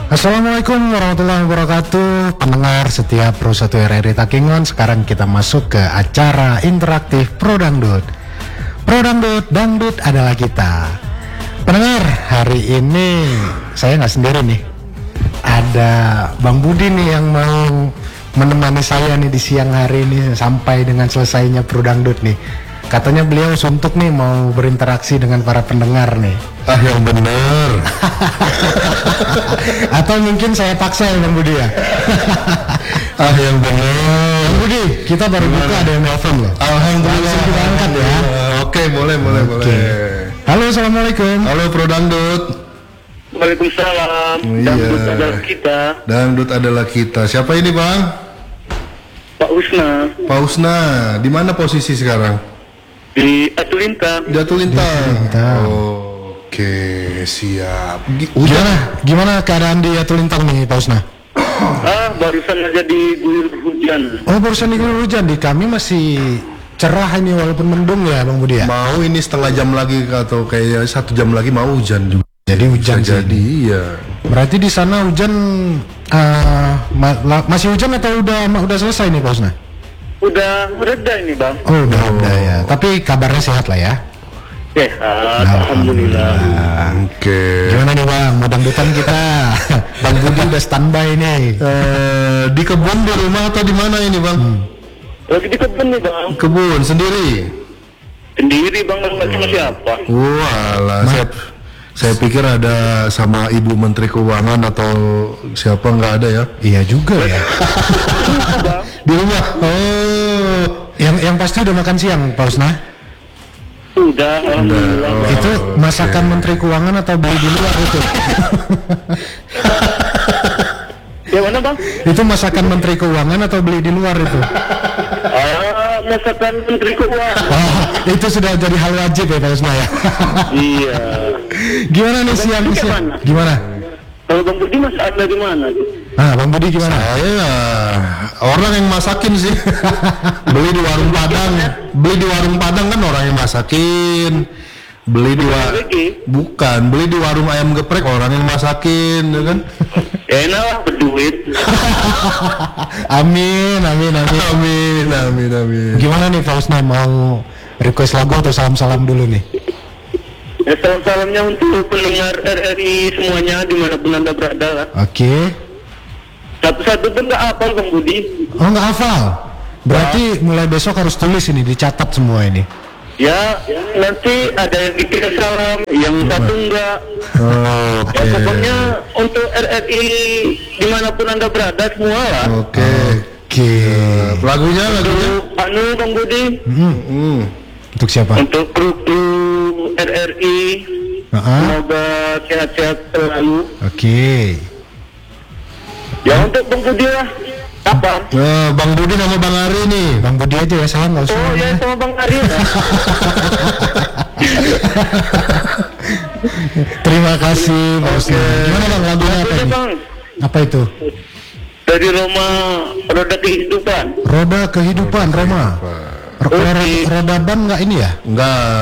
Assalamualaikum warahmatullahi wabarakatuh. Pendengar setiap Pro 1 RRI Takengon, sekarang kita masuk ke acara interaktif Pro Dangdut. Pro Dangdut, dangdut adalah kita. Pendengar, hari ini saya nggak sendiri nih. Ada Bang Budi nih yang mau menemani saya nih di siang hari ini sampai dengan selesainya Pro Dangdut nih. Katanya beliau suntuk nih mau berinteraksi dengan para pendengar nih. Ah, yang bener. Atau mungkin saya paksa ya Bang Budi ya. Ah, yang bener. Bang Budi, kita baru buka ada yang nelfon loh. Alhamdulillah. Langsung kita angkat ya. Oke, boleh. Halo, assalamualaikum. Halo Pro Dangdut. Waalaikumsalam. Iya. Dangdut adalah kita. Dangdut adalah kita. Siapa ini, Bang? Pak Usna Pak Usna. Di mana posisi sekarang? di Atulintang. Di Atulintang. Atulintang. Oke, siap. Gimana keadaan di Atulintang nih, Pak Usna? Barusan aja diguyur hujan. Oh, barusan diguyur hujan. Di kami masih cerah ini walaupun mendung ya, Bang Budi ya. Mau ini setengah jam lagi atau kayak 1 jam lagi mau hujan juga. Jadi hujan Bisa sih. jadi, iya. Berarti di sana hujan masih hujan atau udah selesai nih, Pak Usna? Udah reda ini, Bang. Oh, udah ya. Tapi kabarnya sehat lah ya. Sehat, alhamdulillah. Oke. Gimana nih Bang, mau dangdutan kita? Bang Budi udah standby nih. Di kebun, di rumah atau di mana ini, Bang? Lagi di kebun nih, Bang. Kebun sendiri. Sendiri, Bang, nggak sama siapa. Walah, saya pikir ada sama Ibu Menteri Keuangan atau siapa, nggak ada ya? Iya juga ya. Di rumah. Oh, Yang pasti udah makan siang, Pak Usna. Udah, alhamdulillah. Oh, Itu masakan Menteri Keuangan atau beli di luar itu? Ya mana, Bang? Itu masakan Menteri Keuangan atau beli di luar itu? Masakan Menteri Keuangan. Oh, itu sudah jadi hal wajib ya Pak Usna ya. Iya. Gimana nih Bang siang? Budi kemana? Gimana? Kalau Bang Budi masak dari mana? Nah, Bang Budi gimana? saya orang yang masakin sih. Beli di warung Padang kan orang yang masakin. Beli di warung ayam geprek orang yang masakin, ya kan? Enak lah, berduit. Amin. Gimana nih Pak Usna, mau request lagu atau salam-salam dulu nih? Ya, salam-salamnya untuk pendengar RRI semuanya dimanapun Anda berada lah. Oke. Satu-satu pun nggak hafal, Bang Budi. Oh, nggak hafal? Berarti mulai besok harus tulis ini, dicatat semua ini. Ya, nanti ada yang dikirim salam, yang satu enggak. Oke. Ya, pokoknya untuk RRI dimanapun Anda berada semua lah. Oke. Lagunya. Untuk Bang Budi, Untuk siapa? untuk kru RRI, semoga sehat-sehat selalu. Oke. Ya, untuk Bang Budi lah. Kapan? Bang Budi nama Bang Ari nih. Bang Budi aja ya, salam nggak usah. Oh ya, sama Bang Arya. Terima kasih, Pak Usna. Gimana Bang, lagunya apa Oke, ini? Bang. Apa itu? Dari Roma Roda Kehidupan. Roda Kehidupan, Roma. Roda ban nggak ini ya? Enggak.